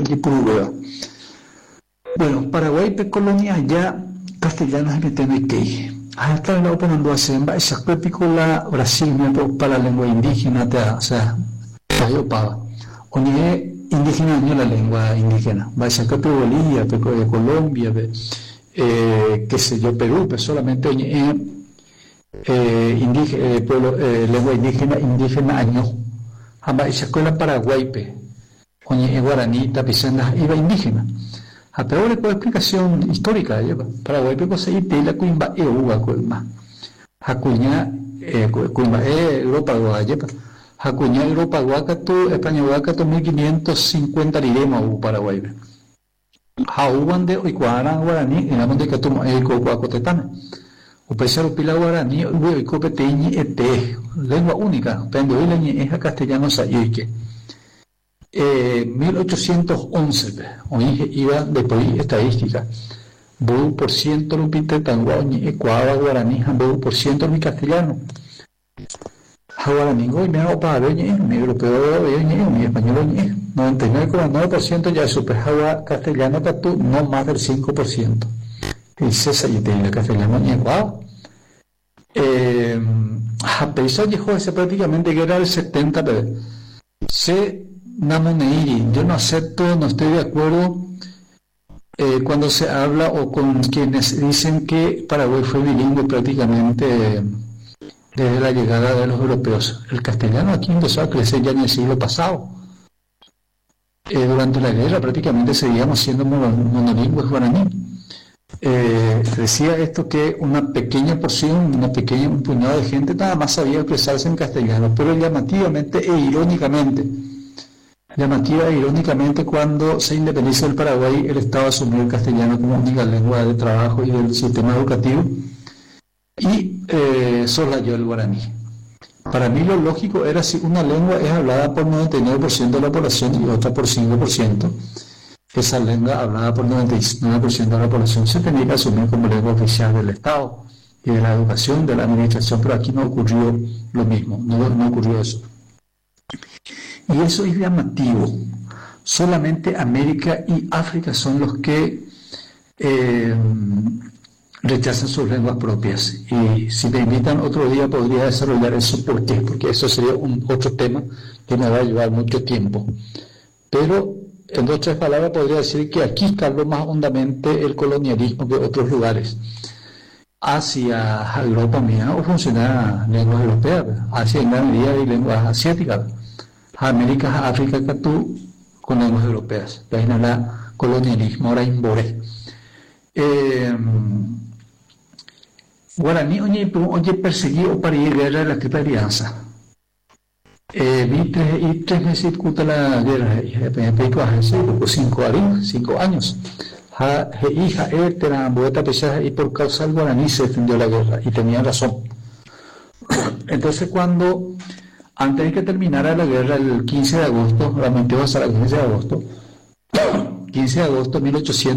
y Purubea. Bueno, Paraguay pe colonia ya castellanos me tiene que ir. Hasta la operando hace en esa la Brasil me para la lengua indígena, o sea, yo paga. Oye, indígena no la lengua indígena. Va a sacar de Bolivia, de Colombia, qué sé yo, Perú, pero solamente oye, pueblo, lengua indígena año. Amba esa escuela Paraguay pe. Oye, guaraní, tapizanda, iba indígena. A peor de explicación histórica, Paraguay pe cosa y la cuimba uva colma. Hakuña cuimba Europa guaya. Hakuña Europa guacato España guacato 1550 lirema u Paraguay. Hauban de Oikuara guaraní en la monte que tomo guacotetana. O pesar pila guaraní y copeteñi ete lengua única. Pendo y leñe es castellano sayoique. 1811, hoy iba de país estadística, Bow por ciento lupite tanguañi, ecuaba guaraní, Bow por ciento mi castellano. Guaraní, hoy me hago para ver, mi europeo, mi español, 99,9% ya super agua castellano, no más del 5%. Y César y te el castellano, ni ecuaba. A pesar de que prácticamente que era el 70, pero Namoneiri, yo no acepto, no estoy de acuerdo cuando se habla o con quienes dicen que Paraguay fue bilingüe prácticamente desde la llegada de los europeos. El castellano aquí empezó a crecer ya en el siglo pasado. Durante la guerra prácticamente seguíamos siendo monolingües guaraní. Decía esto que una pequeña porción, un puñado de gente nada más sabía expresarse en castellano, pero llamativamente e irónicamente, cuando se independiza del Paraguay, el Estado asumió el castellano como única lengua de trabajo y del sistema educativo y soslayó el guaraní. Para mí lo lógico era si una lengua es hablada por 99% de la población y otra por 5%, esa lengua hablada por 99% de la población se tenía que asumir como lengua oficial del Estado y de la educación, de la administración, pero aquí no ocurrió lo mismo, no ocurrió eso. Y eso es llamativo. Solamente América y África son los que rechazan sus lenguas propias. Y si me invitan otro día podría desarrollar eso. ¿Por qué? Porque eso sería otro tema que me va a llevar mucho tiempo. Pero, en 2 o 3 palabras, podría decir que aquí caló más hondamente el colonialismo que otros lugares. Hacia Europa mía o funciona lenguas europeas, hacia en gran medida y lenguas asiáticas. América, África, Catú, con lenguas europeas. Ya en la colonialismo, ahora en Boré. Guaraní, oye, perseguido para ir a guerra de la Triple Alianza. Vi 3 meses discuta la guerra, y por 5 años. Hija, y por causa del guaraní se defendió la guerra, y tenía razón. Entonces, antes de que terminara la guerra, el 15 de agosto, realmente va a ser el 15 de agosto, 15 de agosto de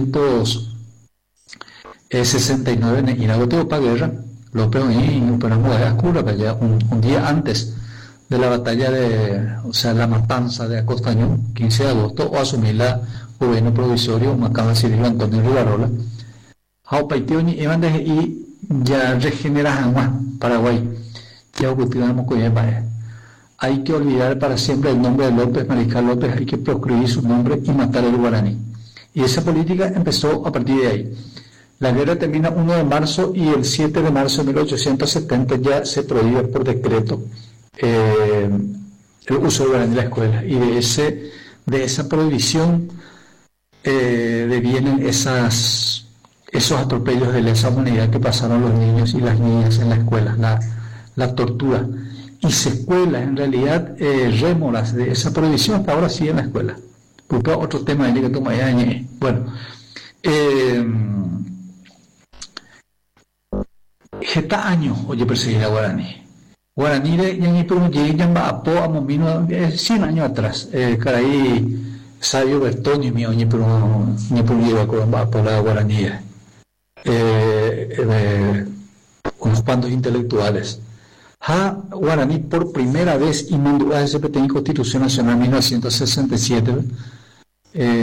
1869, en inagoto para guerra, López y Panamá de Ascura, un día antes de la batalla la matanza de Acostañón, 15 de agosto, o asumir la gobierno provisorio, Macaba Cirilo Antonio Rivarola, Jaupaitioni, y ya regenera Janguá, Paraguay, ya ocultamos con ella. Hay que olvidar para siempre el nombre de López, Mariscal López, hay que proscribir su nombre y matar el guaraní. Y esa política empezó a partir de ahí. La guerra termina 1 de marzo y el 7 de marzo de 1870 ya se prohíbe por decreto el uso del guaraní en la escuela. Y de esa prohibición devienen esos atropellos de lesa humanidad que pasaron los niños y las niñas en la escuela, la tortura. Y secuelas, en realidad, rémoras de esa prohibición que ahora sí en la escuela. Otro tema que toma años. Bueno, Geta años, oye, perseguir a Guaraní. Guaraní de Yamba Apo a Momino 100 años atrás. Caray, Sabio Bertoni, mi oye, pero ni por llevar con Apo la Guaraní. Unos cuantos intelectuales. Guaraní por primera vez y Mandurá SPT en Constitución Nacional 1967